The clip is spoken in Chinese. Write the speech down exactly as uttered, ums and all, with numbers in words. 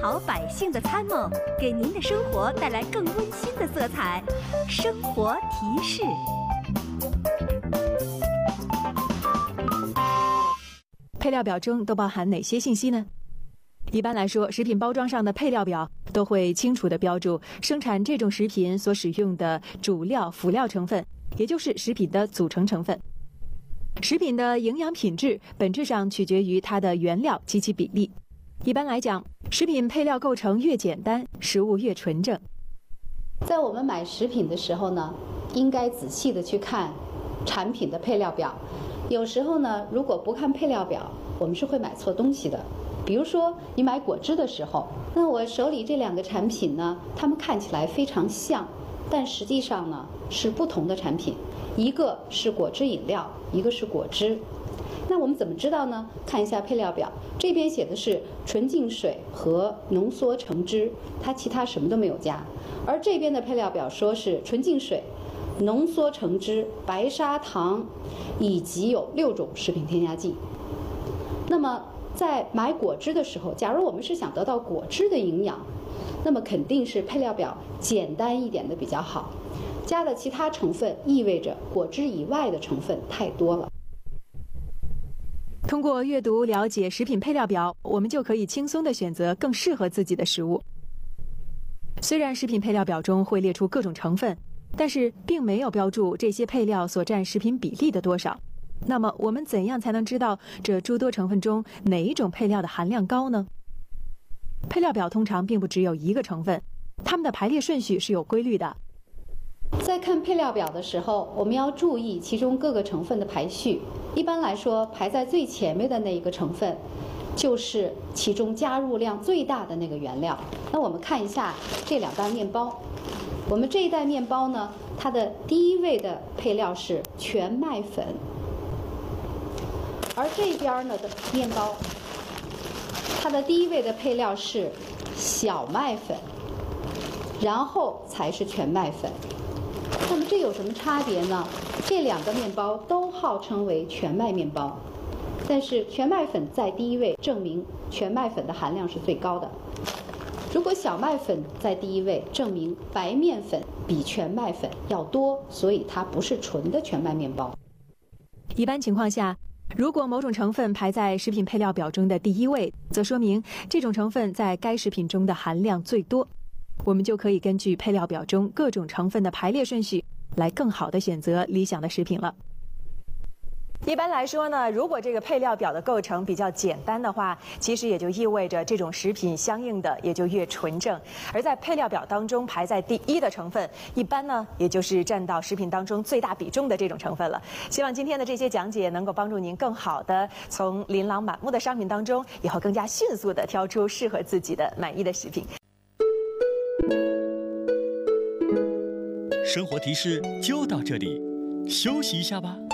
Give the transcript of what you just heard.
好百姓的参谋，给您的生活带来更温馨的色彩。生活提示。 配料表中都包含哪些信息呢？一般来说，食品包装上的配料表都会清楚地标注生产这种食品所使用的主料、辅料成分，也就是食品的组成成分。食品的营养品质本质上取决于它的原料及其比例。一般来讲，食品配料构成越简单，食物越纯正。 在我们买食品的时候呢，应该仔细地去看产品的配料表。有时候呢，如果不看配料表，我们是会买错东西的。比如说，你买果汁的时候，那我手里这两个产品呢，它们看起来非常像，但实际上呢是不同的产品，一个是果汁饮料，一个是果汁。那我们怎么知道呢？看一下配料表，这边写的是纯净水和浓缩橙汁，它其他什么都没有加。而这边的配料表说是纯净水、浓缩橙汁、白砂糖，以及有六种食品添加剂。那么在买果汁的时候，假如我们是想得到果汁的营养，那么肯定是配料表简单一点的比较好。加的其他成分意味着果汁以外的成分太多了。 通过阅读了解食品配料表，我们就可以轻松地选择更适合自己的食物。虽然食品配料表中会列出各种成分，但是并没有标注这些配料所占食品比例的多少。那么我们怎样才能知道这诸多成分中哪一种配料的含量高呢？配料表通常并不只有一个成分，它们的排列顺序是有规律的。 在看配料表的时候，我们要注意其中各个成分的排序。一般来说，排在最前面的那一个成分，就是其中加入量最大的那个原料。那我们看一下这两袋面包。我们这一袋面包呢，它的第一位的配料是全麦粉，而这边呢的面包，它的第一位的配料是小麦粉，然后才是全麦粉。那么这有什么差别呢？这两个面包都号称为全麦面包，但是全麦粉在第一位，证明全麦粉的含量是最高的。如果小麦粉在第一位，证明白面粉比全麦粉要多，所以它不是纯的全麦面包。 一般情况下，如果某种成分排在食品配料表中的第一位，则说明这种成分在该食品中的含量最多。我们就可以根据配料表中各种成分的排列顺序，来更好地选择理想的食品了。一般来说呢，如果这个配料表的构成比较简单的话，其实也就意味着这种食品相应的也就越纯正。而在配料表当中排在第一的成分，一般呢也就是占到食品当中最大比重的这种成分了。希望今天的这些讲解能够帮助您更好的从琳琅满目的商品当中，以后更加迅速地挑出适合自己的满意的食品。 生活提示就到这里，休息一下吧。